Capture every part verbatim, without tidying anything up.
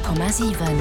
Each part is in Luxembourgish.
Komma sieben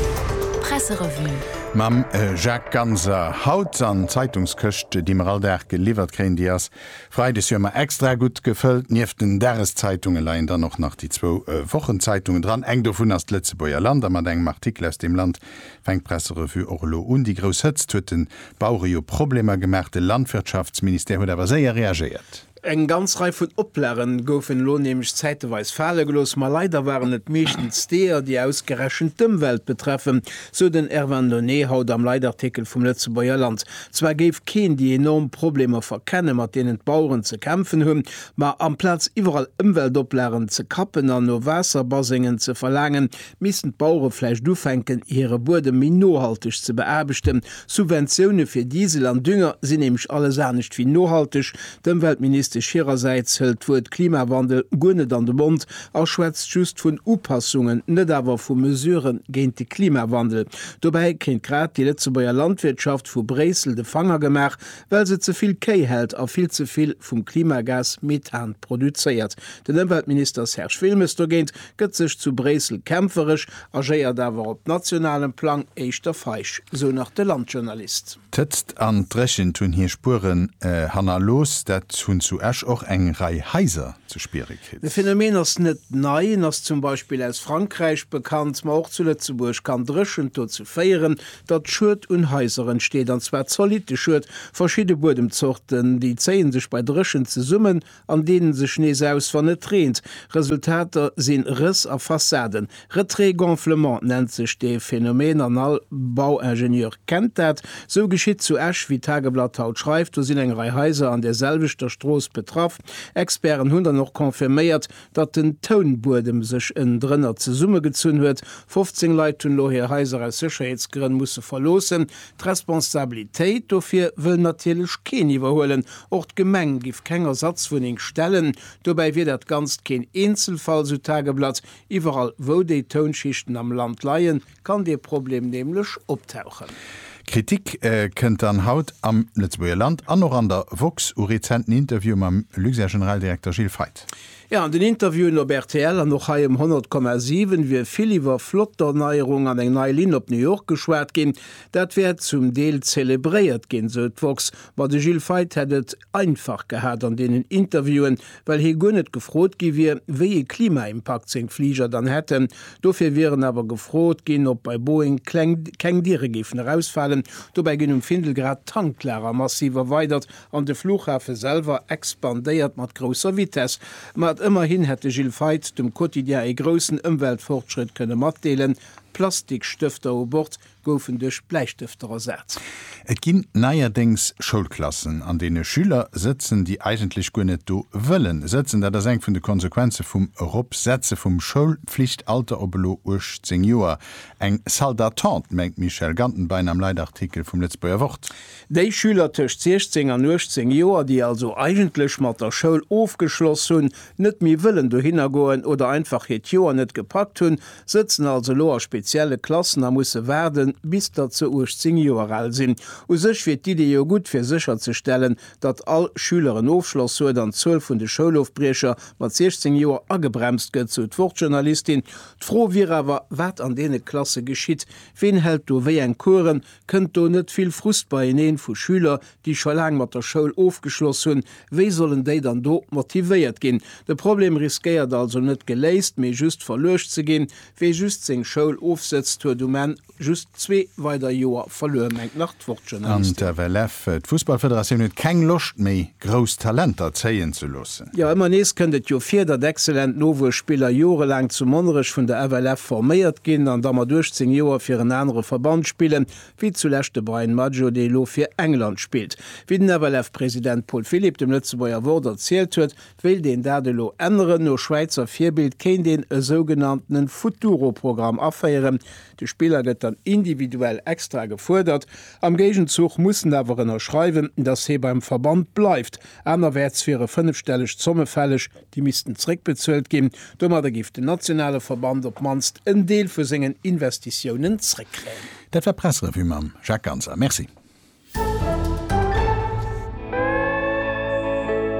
Presserevu. Mam äh, Jacques Ganser haut an Zeitungsköchte, die mir all der geliefert kriegen, die as Freides immer extra gut gefüllt, nieft den deres Zeitungen leihen dann noch nach die zwei äh, Wochenzeitungen dran. Eng davon as Letzebauer Land, man engem Artikel aus dem Land fängt Presserevu Orlo und die Großhütz hue den Baurio Probleme gemerkte Landwirtschaftsministerium aber sehr reagiert. Eng ganz Reihe von Oplären goufen lohnnehmig zeitweis fallegelos, mal leider waren net mechtens deer, die ausgerechnet Umwelt betreffen, so den Erwan Donné haut am Leitartikel vom Letzebauer Land. Zwar geif kein die enorm Probleme verkennen, mat denen Bauern zu kämpfen hun, ma am Platz überall Umweltoplären zu kappen an no Wasserbasingen zu verlangen, missen Bauernfleisch dufänken ihre Burde minohaltig zu beerbechten. Subventionen für Diesel an Dünger sind nämlich alles nicht wie nohaltig. Dem Weltminister Ihrerseits hält wo et Klimawandel gunnet an de Mund ausschwätzt just vun Upassungen net awer vu mesureuren géint die Klimawandel. Dobei kennt grad die Letzebauer Landwirtschaft vu Bresel de Fanger gemach, weil se zuviel Kei hält a viel zuviel vum Klimagas Methan produziert. Den Umweltminister Serge Wilmester géint gëtt sech zu Bresel kämpferisch, agéiert dawer op nationalem Plan eichter feich, so nach de Landjournalist. Tëtzt an Drechen tun hier Spuren äh, Hanna los, dat hunn zu Äsch auch eng Rei Heiser zu schwierig. De Phänomen ass net nei, ass zum Beispiel aus Frankreich bekannt, ma auch zu Lützeburg kann dreschen to zu feieren, dat Schurt und Heiseren steht an zwar solide Schurt, verschiedene Bodenzuchten, die zehen sich bei Dreschen zu summen, an denen se Schnee aus van net tränt. Resultate sind Riss auf Fassaden. Retré-Gonflement nennt sich de Phänomen an all Bauingenieur kennt dat. So geschieht zu Äsch, wie Tageblatt haut schreibt, wo sind eng Rei Heiser an derselvichter Stroß betraff. Experen hun noch konfirmiert, dat den Tonburdem sech en drinnner ze Summe gezünn huet. fünfzehn Leiit hun loher heiser als Sicherheitsgrinn musssse verlosen. D'Responsabilitéit dofir will natilech ken iwwerhoelen. Ort Gemeng gif kenger Satzwohning stellen. Dobei wird dat ganz kein Einzelfall zu Tageblatt. Überall wo de Tonschichten am Land leiien, kann de Problem nämlich optauchen. Kritik äh, kënnt an Haut am Letzebauer Land an noch an der Vox u rezenten Interview am Luxer Generaldirektor Gilles Veit. Ja, an den Interview op R T L an noch haem hundert Komma sieben wie villiwer Flotterneierung an eng Neilin op New York geschwert gin, dat werd zum Deel zelebréiert gin so Vox, war de Gilles Veit hättet einfach gehät an denen Interviewen, weil hi gunnet gefrot giwir, wie e Klimaimpakt seg Flieger dann hätten. Dofir wären aber gefrot gin, ob bei Boeing keng Diregifen herausfallen, dobei gin um Findelgrad Tankklarer massiver weitert an de Flughafe selber expandéiert mat grosser Vitesse. Mat immerhin hätte Gilles Veit dem Quotidien e großen Umweltfortschritt könne matdeelen. Plastikstifter o Bord goufen duch Bleistifter ersatz. Et ginn neuerdings Schulklassen, an denen Schüler sitzen, die eigentlich go net do wëllen, sitzen, dat das eng vun de Konsequenze vum Europsäze vum Schulpflichtalter obelo uch zehn Joer. Eng Saldatant mengt Michel Gantenbein am Leitartikel vum Letzebauer Wort. Dei Schüler tcht sechzehn an achtzehn Joer, die also eigentlich mat der Schul aufgeschloss hun, net mi willen do hingoen oder einfach het Joer net gepackt hun, sitzen also loer spezielle Klassen, da musssse werden, bis dat ze achtzehn Joer alt sinn. U sech wird die Idee gut fir sicher zu stellen, dat all Schüleren aufschloss huet an zwölf vun de Schulhofbrecher mat sechzehn Joer agebremst gëtt zu d'Wortjournalistin. D'Fro wie awer wat an dee Klasse geschiet. Wen hält du wéi en Kuren, kënnt du net viel Frust bei eneen vu Schüler, die schon lang mat der Schul aufgeschloss hun, wéi sollen déi dann do motiviiert gin. De Problem riskiert also net geléist, méi just verlecht ze gin, wéi just seg Schul aufsetzt hue du man just zwei weiter Joer verloren eng Nachtwortjournalist. Der W L F d Fußballföderation huet keng Lust méi gros Talenter zeien zu lassen. Ja immer nees kënnet jo fir dat exzellent nowe Spieler jorelang zu Monrech vun der W L F formiert ginn, an dammer durchzehn Joer fir een andere Verband spielen, wie zulächte Brian Maggio de lo fir England spielt. Wie den W L F-Präsident Paul Philipp dem Letzebauer Wort erzählt huet, will den Derdelo ändern no Schweizer Vierbild ken den e sogenannten Futuro-Programm afeieren. Die Spieler gëtt dann individuell extra gefordert. Am Gegenzug mussssen awer erschreiben, dass he beim Verband bleibt. Einerwärtsfirre fünfstellig Summe fällig, die missten Zrick bezölt gin. Dummer der gift den nationale Verband op manst en Deel für singen Investitionen zrickräen. Dat war Presserevu mam Jacques Ganser. Merci.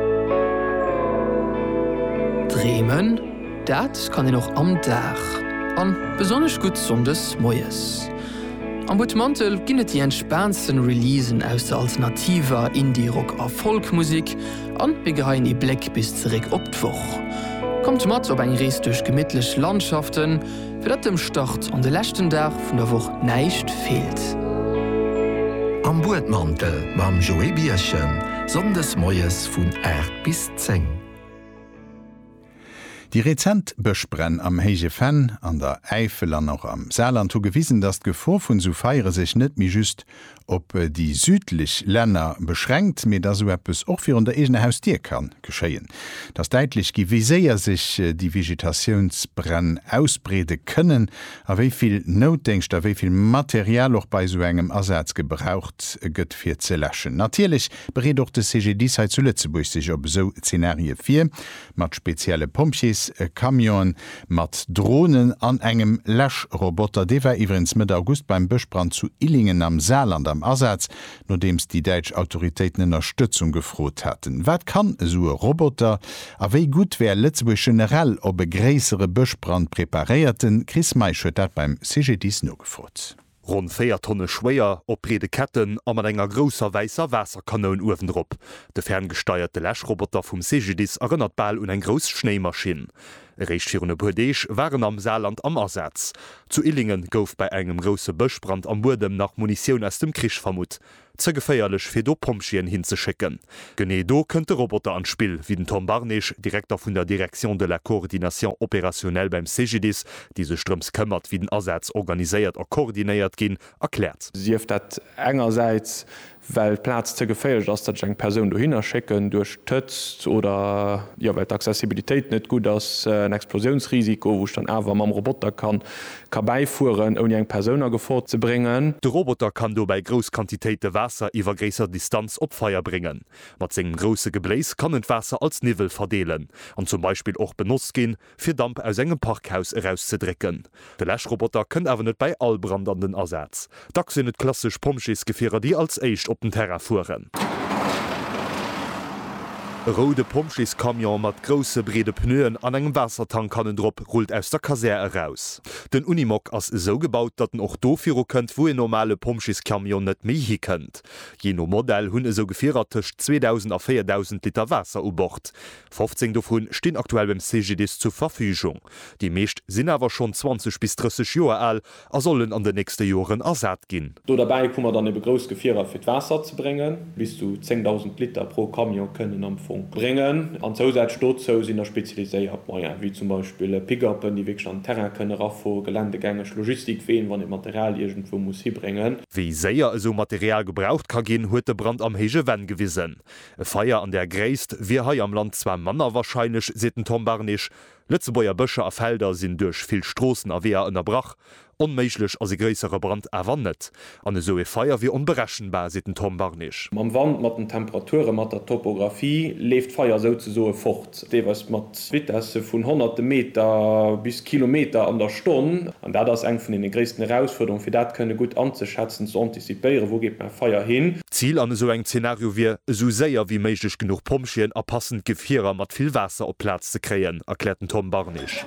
Bremen, dat kann ich noch am Dach. an besonders gut sondes Moes. Am Butmantel ginnet die entspannsten Releasen aus der alternativer Indie-Rock a Folkmusik an begehein i Black bis zurück opdwoch. Kommt mat op eng Rees durch gemidtlech Landschaften, fir dat dem Start an de lächten Dach vun der Woch neicht fehlt. Am Butmantel mam Joe Bierchen, sondes Moes vun Erd bis zeng. Die Rezent Bëschbrenn am Heige Fenn an der Eifel an noch am Saarland zugewiesen, dat d'Gefor vun so feiere sich net mi just op die südlich Länder beschränkt, me da so es och fir an der egene Haustier kann geschéien. Das deitlich gewiséier sich die Vegetationsbrenn ausbrede kënnen, a wéiviel Notdenkst, a wéiviel Material och bei so engem Ersatz gebraucht gëtt fir ze lächen. Natierlich bereet doch de C G D seit zu Lützeburg sich op so Szenarie vier, mat spezielle Pumpjes, Kamion, mat Drohnen an engem Läschroboter, dewer iwrens mit August beim Bëschbrand zu Illingen am Saarland am Ersatz, no dems die Deitsch Autoritäten Unterstützung gefrot hatten. Wat kann so e Roboter, a wéi gut wär Lützeburg generell op e gräisere Bëschbrand preparierten, Chris Meisch huet dat beim C G D no gefrot. Rund vier Tonne schwéier op brede Ketten a mat enger grosser weißer Wasserkanon uwendrop. De ferngesteuerte Läschroboter vum C G D erinnert ball un en gros Schneemaschin. Reichfirne Burdeich waren am Saarland am Ersatz. Zu Illingen gouf bei engem grosse Bëschbrand am Burdem nach Munition aus dem Krisch vermut. Ze geféierlech fir do Pompschien hinzeschicken. Genné do kënnt de Roboter anspiel, wie den Tom Barnech, Direktor vun der Direction de la Coordination opérationnelle beim C G D, die se Strëms këmmert wie den Ersatz organiséiert a koordinéiert ginn, erklärt. Sie eft dat engerseits, weil Platz ze geféiert, dats dat eng Perun do hinnerschicken durch tötzt oder ja, weil d'Accessibilitéit net gut ass äh, ein Explosionsrisiko, woch dann awer am Roboter kann ka beifuen ou eng Personer gefort ze bringen. De Roboter kann do bei Grosquantitéite Wasser iwwer gréser Distanz op Feier bringen. Mat segem grosse Gebläis kann et Wasser als Nivel verdeelen, an zum Beispiel och benutzt gin, fir Damp aus engem Parkhaus herauszudricken. De Läschroboter kën awer net bei all brandenden Ersatz. Da sinn et klassisch Pomschesgefährer, die als Eicht op den Terra fuhren. Rode Pompscheskamion mat grosse brede Pnøen an engem Wassertankannen drop rollt aus der Kaser heraus. Den Unimog ass so gebaut, dat den och dofiro kënnt, wo e normale Pompscheskamion net méi hi kënnt. Jeno Modell hunn e so geféiertecht zweitausend a viertausend Liter Wasser u Bord. fünfzehn davon stehen aktuell beim C G D zur Verfügung. Die meescht sinn awer schon zwanzig bis dreißig Joer all, a sollen an de nächste Joren ersat ginn. Do dabei kummer dann e gros Gefierer fir d Wasser zu bringen, bis zu zehntausend Liter pro Kamion können am bringen. An Zosätzstotzo sind er speziaiséiert ja, wie zum Beispiel Pickupen, die wirklich an Terra können rafo Geländegängeg Logistik wehen, wann de Material irgendwo muss hi bringen. Wie séier eso Material gebraucht ka gin, huet de Brand am Hege Wenn gewissen. E Feier an der gräist, wie hai am Land zwei Manner wahrscheinlich, seten Tom Barnech. Lützebauer Bëcher a Felder sinn duch vill Strossen a Wehr ënnerbrach, onméiglech as e gréisere Brand erwannet. An eso e Feier wie onberechenbar seten Tom Barnech. Am Wand mat den Temperature mat der Topografie left Feier so ze soe fort. Dewas mat Wittesse vun hunderte Meter bis Kilometer an der Stonn. An dat ass eng vun den gréessten Herausforderung, fir dat kënne gut anzuschätzen zu antizipéiere, wo geht mein Feier hin. Ziel an so eng Szenario wie so séier wie méiglech genug Pompschien a passend Gefierer mat vill Wasser op Platz ze kreien, erklärten Tom Barnech.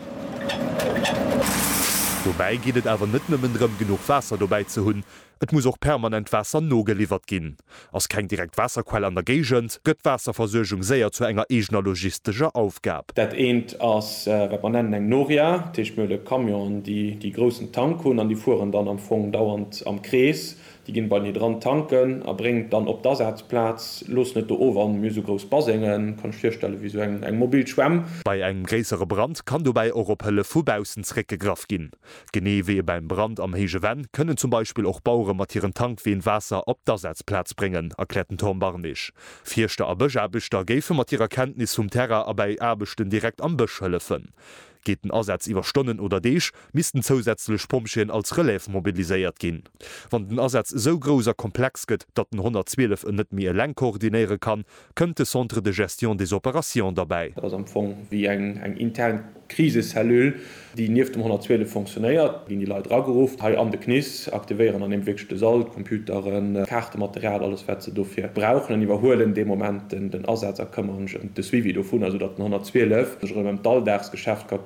Wobei giet awer net nëmmenrem genug Wasser dobei ze hunn, et muss auch permanent Wasser no geliefert ginn. Ass kein direkt Wasserquell an der Gegend, gëtt Wasserversorgung séier zu enger egener logistischer Aufgab. Dat eenent ass äh, man nennen eng Noria, Teichmëlle Kamion, die die großen Tankun an die fuhren dann am Fong dauernd am Krees. Die ginn bei nie dran tanken, er bringt dann op Dasatzplatz, los net over muse gros Basingen, kann firstelle wie so eng eng mobil schwemm. Bei eng gräsere Brand kann du bei Europelle Vubausenrecke graf ginn. Genee wie beim Brand am Hege Wenn können zum Beispiel auch Bauure matieren Tank wie Wasser op Dasatzplatz bringen, erklärten Tom Barnech. Vierchte Abbecher géfe mat ihrer Kenntnis zum Terra a bei Erbechten direkt am Bëch hëllefen. Geht den Ersatz iwwer Stonnen oder Deeg, misisten zusätzlich Pompschien als Relief mobiliséiert ginn. Wann den Ersatz so groser Komplex gëtt, dat den hundertzwölf net mir leng koordiniere kann, könnte Centre de Gestion des Operationen dabei. Das am Fong wie eng eng intern Kriseshellül, die nief dem hundertzwölf funktioniert, die die Leute rageruft, ha an de Knis aktivieren an dem wchte Saal, Computeren, Kartematerial, alles wat ze dofir brauchen, iwwerhoelen de moment den, den Ersatz erkëmmer des wie wie vun, also dat den hundertzwölf Daldagsgeschäft ka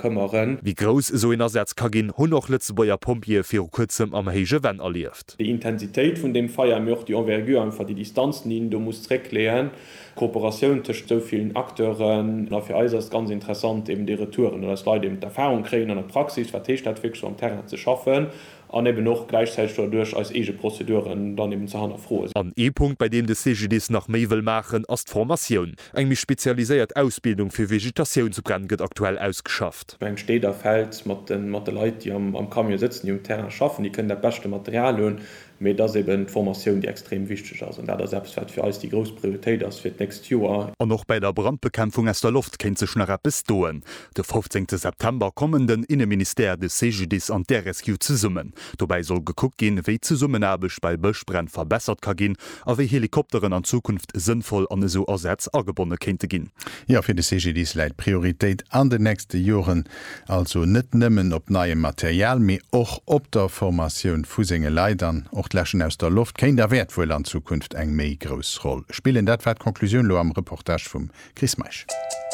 kümmern. Wie groß so einerseits kann gehen, hun noch Lützebauer Pompier für kurzem am Hege Wenn erlieft. Die Intensität von dem Feuer möchte die Envergure einfach die Distanzen ihnen, du musst erklären. Kooperation zwischen so vielen Akteuren, dafür ist es ganz interessant, eben die Retouren, dass Leute eben Erfahrung kriegen an der Praxis, was T-Stadtfixung am Terrain zu schaffen. Und eben noch gleichzeitig durch als ege Prozeduren dann eben zu froh ist. An E-Punkt, bei dem de C G Ds nach Mewel machen, as Formation. Eng mich spezialisiert Ausbildung für Vegetation zu brennen wird aktuell ausgeschafft. Eng steht der Feld mit den Leuten, die am, am Kamion sitzen, die im Terrain schaffen, die können der beste Material hören. Aber das ist eben Formation, die extrem wichtig ist. Und da selbst für uns die große Priorität ist für das nächste Jahr. Und noch bei der Brandbekämpfung aus der Luft kennt sich noch etwas tun. Der fünfzehnten September kommen den Innenminister des C G Ds an der Rescue zu summen. Dabei soll geguckt gehen, wie zu Summenabisch bei Böschbrenn verbessert kann gehen, aber wie Helikopteren an Zukunft sinnvoll an so Ersatz angebunden könnte gehen. Ja, für die C G Ds leiht Priorität an den nächsten Jahren, also nicht nimmen ob neue Material, mehr auch ob der Formation Fusinge Leitern, auch Lächen aus der Luft, kein der wertvoll an Zukunft eng méi groß Rolle. Spielen dat Konklusion lo am Reportage vom Chris Meisch.